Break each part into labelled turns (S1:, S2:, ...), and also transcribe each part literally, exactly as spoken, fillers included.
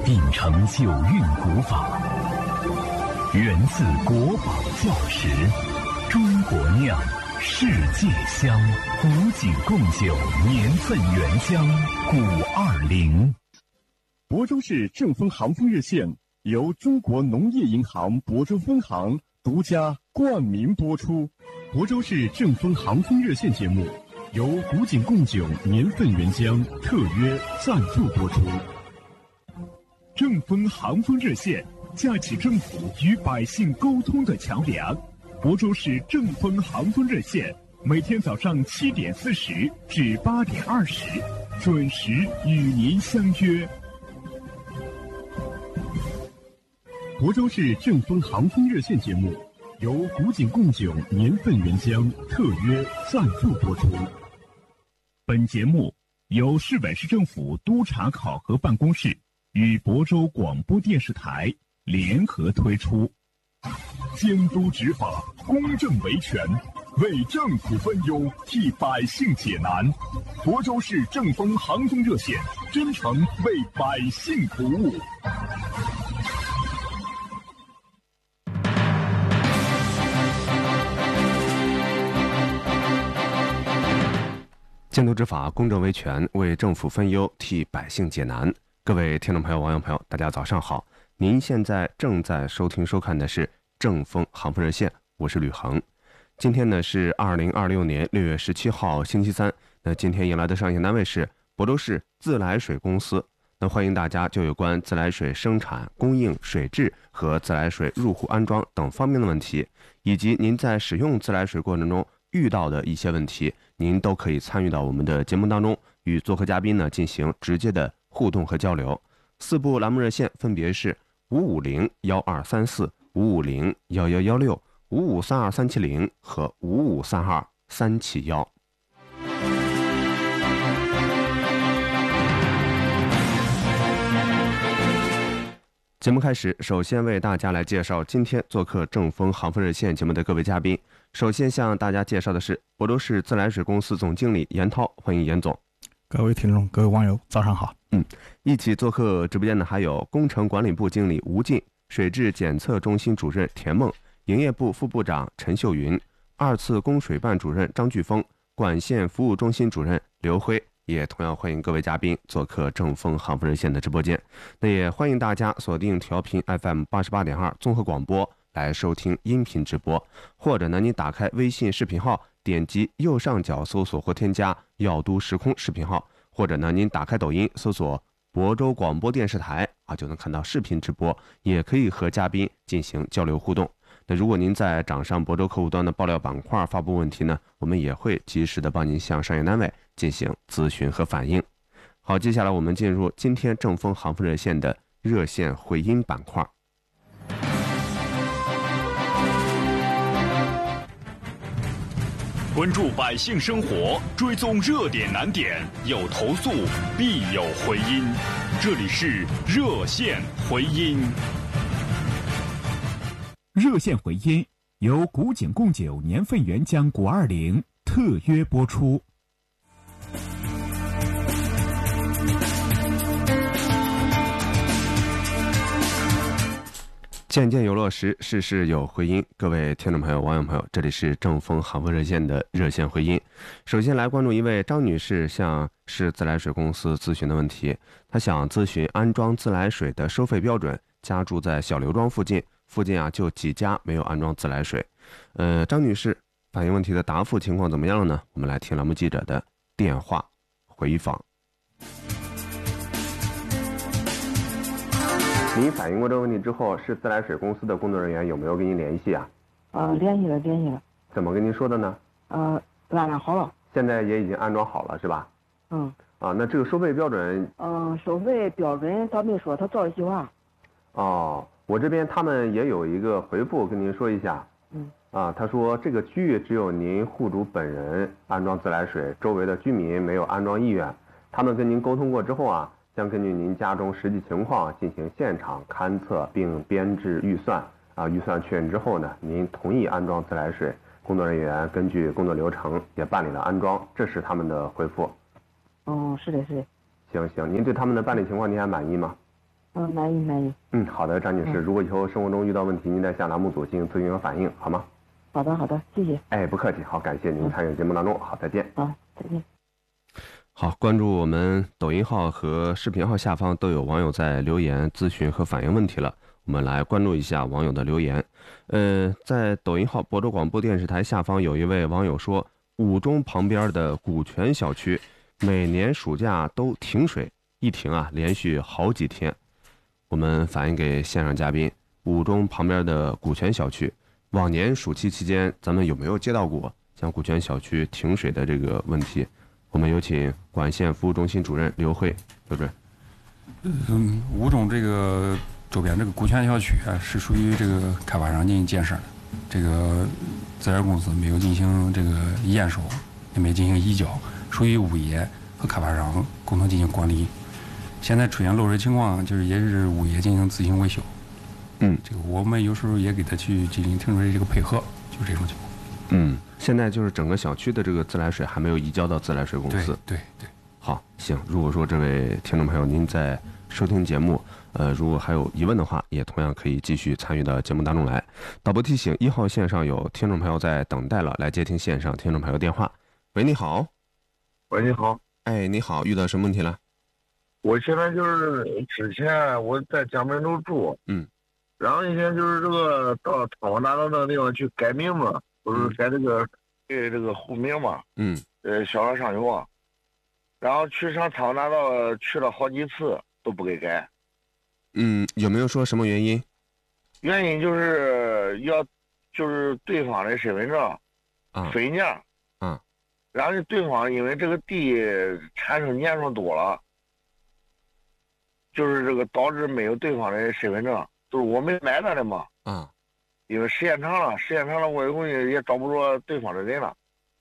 S1: 秉承九韵古法，源自国宝窖石，中国酿，世界香，古井贡酒，年份原浆，古二零。
S2: 亳州市正丰航丰热线由中国农业银行亳州分行独家冠名播出。亳州市正丰航丰热线节目由古井贡酒年份原浆特约赞助播出。正丰航丰热线架起政府与百姓沟通的桥梁。亳州市正丰航丰热线每天早上七点四十至八点二十准时与您相约。亳州市正丰航丰热线节目由古井贡酒年份原浆特约赞助播出。本节目由市委市政府督察考核办公室与亳州广播电视台联合推出。监督执法，公正维权，为政府分忧，替百姓解难。亳州市正丰航丰热线真诚为百姓服务。
S3: 监督执法，公正维权，为政府分忧，替百姓解难。各位听众朋友、网友朋友，大家早上好！您现在正在收听收看的是正丰航丰热线，我是吕恒。今天呢是二零二六年六月十七号，星期三。那今天迎来的上线单位是亳州市自来水公司。那欢迎大家就有关自来水生产、供应、水质和自来水入户安装等方面的问题，以及您在使用自来水过程中遇到的一些问题，您都可以参与到我们的节目当中，与做客嘉宾呢进行直接的互动和交流。四部栏目热线分别是五五零幺二三四、五五零幺幺幺六、五五三二三七零和五五三二三七幺。节目开始，首先为大家来介绍今天做客正丰航丰热线节目的各位嘉宾。首先向大家介绍的是亳州市自来水公司总经理严涛，欢迎严总。
S4: 各位听众、各位网友，早上好。
S3: 嗯，一起做客直播间的还有工程管理部经理吴进、水质检测中心主任田梦、营业部副部长陈秀云、二次供水办主任张巨峰、管线服务中心主任刘辉。也同样欢迎各位嘉宾做客正丰航丰热线的直播间。那也欢迎大家锁定调频 F M 八十八点二综合广播来收听音频直播，或者呢，你打开微信视频号，点击右上角搜索或添加耀都时空视频号，或者呢，您打开抖音搜索亳州广播电视台啊，就能看到视频直播，也可以和嘉宾进行交流互动。那如果您在掌上亳州客户端的爆料板块发布问题呢，我们也会及时的帮您向商业单位进行咨询和反映。好，接下来我们进入今天正丰航丰热线的热线回音板块。
S1: 关注百姓生活，追踪热点难点，有投诉必有回音。这里是热线回音。热线回音由古井贡酒年份原浆古二零特约播出。
S3: 件件有落实，事事有回音。各位听众朋友、网友朋友，这里是正丰航丰热线的热线回音。首先来关注一位张女士向市自来水公司咨询的问题，她想咨询安装自来水的收费标准，家住在小刘庄附近，附近啊就几家没有安装自来水。呃，张女士反映问题的答复情况怎么样了呢？我们来听栏目记者的电话回访。您反映过这个问题之后，市自来水公司的工作人员有没有跟您联系啊？
S5: 呃，联系了，联系了。
S3: 怎么跟您说的呢？
S5: 呃，安装好了。
S3: 现在也已经安装好了，是吧？
S5: 嗯。
S3: 啊，那这个收费标准？
S5: 嗯、呃，收费标准他没说，他照着计划。
S3: 哦，我这边他们也有一个回复跟您说一下。
S5: 嗯。
S3: 啊，他说这个区域只有您户主本人安装自来水，周围的居民没有安装意愿。他们跟您沟通过之后啊，将根据您家中实际情况进行现场勘测并编制预算啊，预算确认之后呢，您同意安装自来水，工作人员根据工作流程也办理了安装，这是他们的回复。
S5: 哦，是的，是的。
S3: 行行，您对他们的办理情况您还满意吗？
S5: 嗯，满意满意。
S3: 嗯，好的，张女士，
S5: 嗯
S3: 如果以后生活中遇到问题，您再向栏目组进行咨询和反映，好吗？
S5: 好的好的，谢谢。
S3: 哎，不客气，好，感谢您参与节目当中，好，再见。
S5: 好，再见。
S3: 好，关注我们抖音号和视频号下方都有网友在留言咨询和反映问题了，我们来关注一下网友的留言。呃，在抖音号亳州广播电视台下方有一位网友说，五中旁边的古泉小区每年暑假都停水，一停啊连续好几天。我们反映给线上嘉宾，五中旁边的古泉小区往年暑期期间咱们有没有接到过像古泉小区停水的这个问题？我们有请管县服务中心主任刘慧，刘主任。
S6: 嗯，五中这个周边这个古泉小区啊，是属于这个开发商进行建设的，这个自然公司没有进行这个验收，也没进行移交，属于物业和开发商共同进行管理。现在出现漏水情况，就是也是物业进行自行维修。
S3: 嗯，
S6: 这个我们有时候也给他去进行停水这个配合，就是这种情况。
S3: 嗯，现在就是整个小区的这个自来水还没有移交到自来水公司。
S6: 对对对。
S3: 好，行。如果说这位听众朋友您在收听节目，呃，如果还有疑问的话，也同样可以继续参与到节目当中来。导播提醒，一号线上有听众朋友在等待了，来接听线上听众朋友电话。喂，你好。
S7: 喂，你好。
S3: 哎，你好，遇到什么问题了？
S7: 我现在就是之前我在江门州住，
S3: 嗯，
S7: 然后以前就是这个到唐王大道那个地方去改名字，不是改这个改这个户名嘛，
S3: 嗯，
S7: 呃，小学上学，然后去上唐王大道去了好几次都不给改，
S3: 嗯，有没有说什么原因？
S7: 原因就是要就是对方的身份证
S3: 啊
S7: 分年，
S3: 啊，
S7: 然后对方因为这个地产生年数多了。就是这个导致没有对方的身份证，都是我们买他的嘛。
S3: 啊，
S7: 因为时间长了，时间长了，我以后也找不着对方的人了。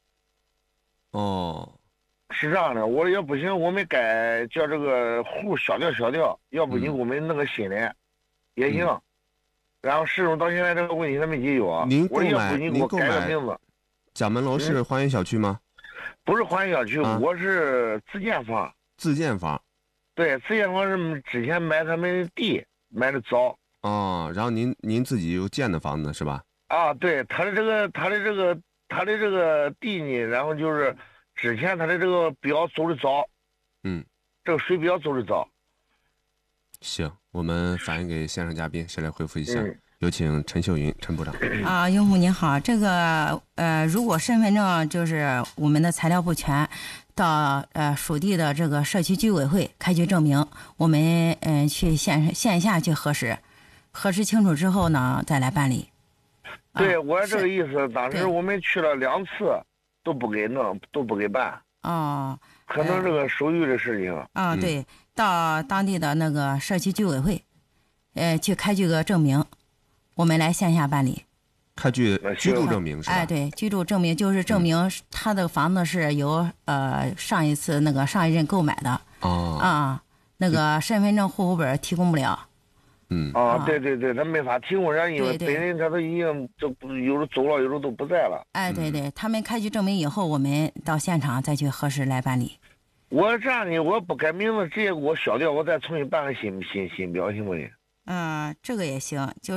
S3: 哦，
S7: 是这样的，我也不行，我们该叫这个户消掉消掉，要不你给我们弄个新的、也行。
S3: 嗯、
S7: 然后始终到现在这个问题还没解决啊。
S3: 您购
S7: 我要
S3: 买
S7: 不你给我改个名字。
S3: 蒋门楼是花园小区吗？
S7: 嗯、不是花园小区，
S3: 啊、
S7: 我是自建房。
S3: 自建房。
S7: 对，自建房是之前买他们的地买的早。
S3: 哦，然后您您自己又建的房子是吧？
S7: 啊，对，他的这个他的这个他的这个地呢，然后就是之前他的这个标走的早，
S3: 嗯，
S7: 这个水标走的早。
S3: 行，我们反映给线上嘉宾，谁来回复一下？
S7: 嗯、
S3: 有请陈秀云陈部长。
S8: 啊，用户您好，这个呃，如果身份证就是我们的材料不全。到呃属地的这个社区居委会开具证明，我们嗯、呃、去线线下去核实，核实清楚之后呢再来办理。
S7: 对、
S8: 啊、
S7: 我这个意思，当时我们去了两次，都不给弄，都不给办。
S8: 哦，
S7: 可能这个手续的事情。
S8: 啊、呃，对，到当地的那个社区居委会，呃去开具个证明，我们来线下办理。
S3: 开具居住证明是吧？
S8: 哎，对，居住证明就是证明他的房子是由、嗯、呃上一次那个上一任购买的。
S3: 哦。
S8: 啊，那个身份证、户口本提供不了。
S3: 嗯。
S7: 啊，对对对，他没法提供，人因为本人他都已经都不有时候走了，有时候都不在了。
S8: 哎，对对，他们开具证明以后，我们到现场再去核实来办理。
S7: 我这样的，我不改名字，直接给我消掉，我再重新办个新新新标，行不行？
S8: 嗯，这个也行，就是，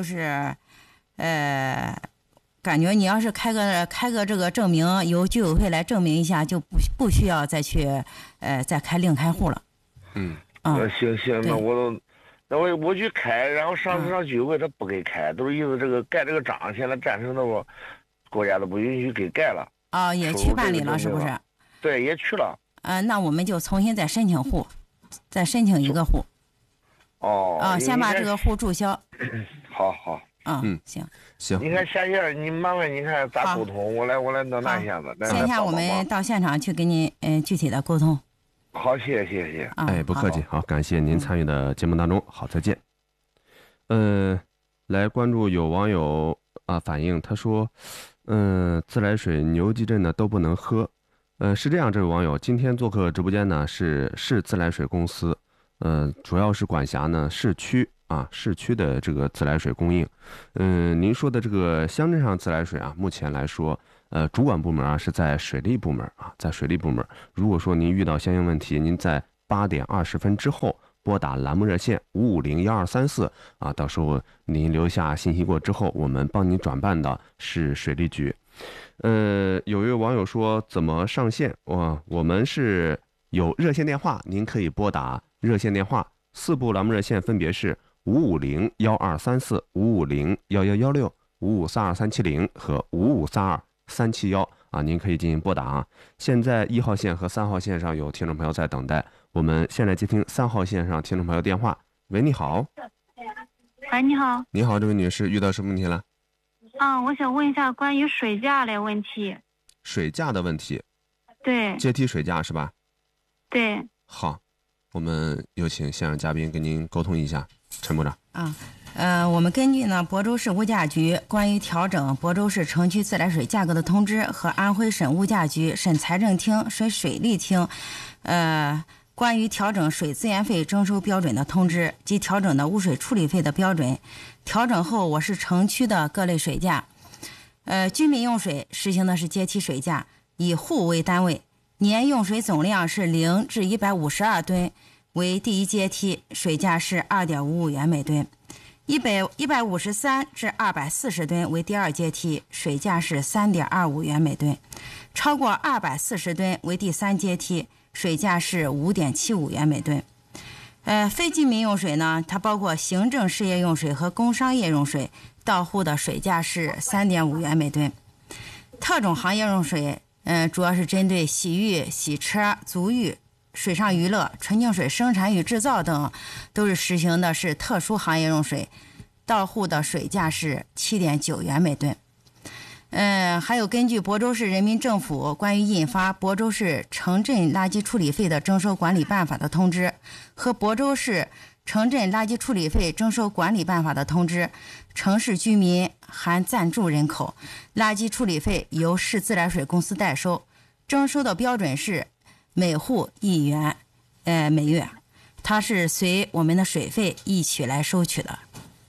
S8: 呃，感觉你要是开个开个这个证明，由居委会来证明一下，就不不需要再去，呃，再开另开户了。
S3: 嗯。
S8: 啊、
S7: 嗯，行行，那我都，那我我去开，然后上次上居委会他不给开，都是意思这个盖这个章，现在暂时那个国家都不允许给盖了。
S8: 啊、哦，也去办理了，是不是？
S7: 对，也去了。
S8: 呃，那我们就重新再申请户，再申请一个户。
S7: 哦。
S8: 啊、呃，先把这个户注销。
S7: 好好。
S8: 嗯嗯，行
S3: 行。
S7: 你看线下，你麻烦你看咋沟通？我来我来弄那一下子。
S8: 线下我们到现场去给你嗯、呃、具体的沟通。
S7: 好，谢谢谢谢。
S8: 啊、
S3: 哎，不客气，好，感谢您参与的节目当中，好，再见。嗯、呃，来关注有网友啊反映，他说，嗯、呃，自来水牛基镇呢都不能喝。呃，是这样，这位网友今天做客直播间呢是市自来水公司，呃，主要是管辖呢市区啊市区的这个自来水供应。嗯、呃，您说的这个乡镇上自来水啊，目前来说，呃，主管部门啊是在水利部门啊，在水利部门。如果说您遇到相应问题，您在八点二十分之后拨打栏目热线五五零幺二三四啊，到时候您留下信息过之后，我们帮您转办的是水利局。呃，有一位网友说怎么上线？哇，我们是有热线电话，您可以拨打热线电话，四部栏目热线分别是五五零幺二三四、五五零幺幺幺六、五五三二三七零和五五三二三七幺啊，您可以进行拨打啊。现在一号线和三号线上有听众朋友在等待，我们先来接听三号线上听众朋友电话。喂，你好。
S9: 喂，你好。
S3: 你好，这位女士，遇到什么问题了？
S9: 嗯，我想问一下关于水价的问题。
S3: 水价的问题。
S9: 对。
S3: 阶梯水价是吧？
S9: 对。
S3: 好，我们有请现场嘉宾跟您沟通一下，陈部长。
S8: 啊。呃，我们根据呢亳州市物价局关于调整亳州市城区自来水价格的通知和安徽省物价局、省财政厅、省水利厅，呃，关于调整水资源费征收标准的通知及调整的污水处理费的标准，调整后我市城区的各类水价，呃，居民用水实行的是阶梯水价，以户为单位，年用水总量是零至一百五十二吨为第一阶梯，水价是二点五五元每吨。一百一百五十三至二百四十吨为第二阶梯，水价是三点二五元每吨；超过二百四十吨为第三阶梯，水价是五点七五元每吨。呃，非居民用水呢，它包括行政事业用水和工商业用水，到户的水价是三点五元每吨。特种行业用水，嗯、呃，主要是针对洗浴、洗车、足浴、水上娱乐、纯净水生产与制造等，都是实行的是特殊行业用水，到户的水价是七点九元每吨。嗯，还有根据亳州市人民政府关于印发《亳州市城镇垃圾处理费的征收管理办法》的通知和亳州市城镇垃圾处理费征收管理办法的通知，城市居民含暂住人口，垃圾处理费由市自来水公司代收，征收的标准是每户一元，呃，每月，它是随我们的水费一起来收取的。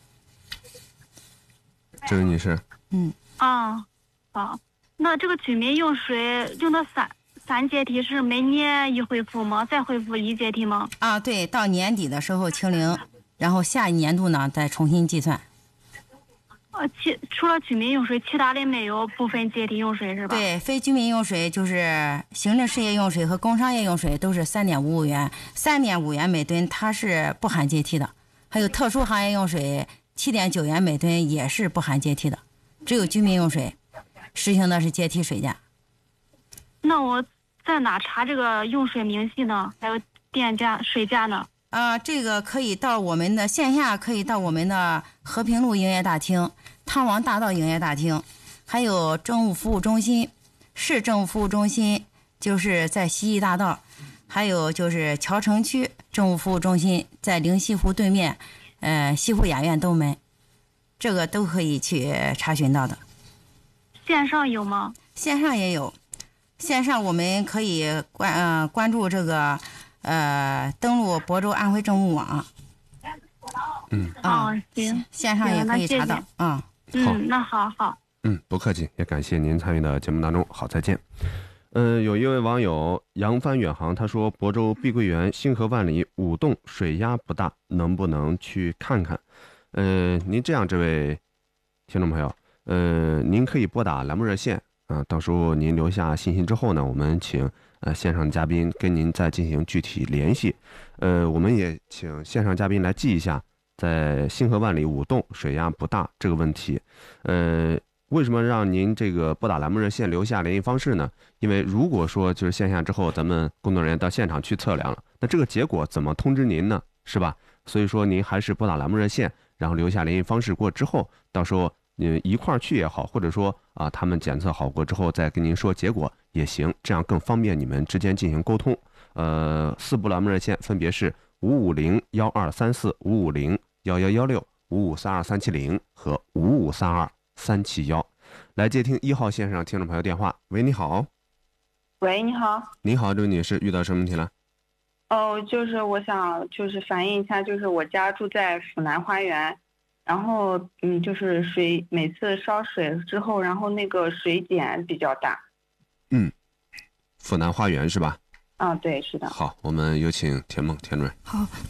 S3: 这位女士。
S9: 嗯。啊，好，那这个居民用水用的三三阶梯是每年一恢复吗？再恢复一阶梯吗？
S8: 啊，对，到年底的时候清零，然后下一年度呢再重新计算。
S9: 呃，其除了居民用水，其他的没有部分阶梯用水是吧？
S8: 对，非居民用水就是行政事业用水和工商业用水都是三点五五元，三点五元每吨，它是不含阶梯的。还有特殊行业用水七点九元每吨也是不含阶梯的，只有居民用水实行的是阶梯水价。
S9: 那我在哪查这个用水明细呢？还有电价、水价呢？
S8: 啊、呃，这个可以到我们的线下，可以到我们的和平路营业大厅、汤王大道营业大厅，还有政务服务中心、市政务服务中心，就是在西义大道，还有就是桥城区政务服务中心，在灵西湖对面，呃，西湖雅苑东门，这个都可以去查询到的。
S9: 线上有吗？
S8: 线上也有，线上我们可以关呃关注这个。呃，登录亳州安徽政务网。
S3: 嗯，
S9: 啊、哦，行，
S8: 线上也可以查到。
S9: 嗯，嗯，那好好。
S3: 嗯，不客气，也感谢您参与的节目当中。好，再见。嗯、呃，有一位网友扬帆远航，他说亳州碧桂园星河万里五栋水压不大，能不能去看看？嗯、呃，您这样，这位听众朋友，呃，您可以拨打栏目热线啊、呃，到时候您留下信息之后呢，我们请。呃，线上嘉宾跟您再进行具体联系，呃，我们也请线上嘉宾来记一下，在星河万里五栋水压不大这个问题。呃，为什么让您这个拨打栏目热线留下联系方式呢？因为如果说就是线下之后，咱们工作人员到现场去测量了，那这个结果怎么通知您呢？是吧？所以说您还是拨打栏目热线，然后留下联系方式过之后，到时候你一块儿去也好，或者说啊，他们检测好过之后再跟您说结果也行，这样更方便你们之间进行沟通。呃，四部栏目热线分别是五五零幺二三四、五五零幺幺幺六、五五三二三七零和五五三二三七幺。来接听一号线上听众朋友电话。喂，你好。
S10: 喂，你好。
S3: 你好，这位女士，遇到什么问题了？
S10: 哦，就是我想就是反映一下，就是我家住在府南花园。然后，嗯，就是水每次烧水之后，然后那个水碱比较大。
S3: 嗯，府南花园是吧？
S10: 啊，对，是的。
S3: 好，我们有请田梦田主任。
S4: 好。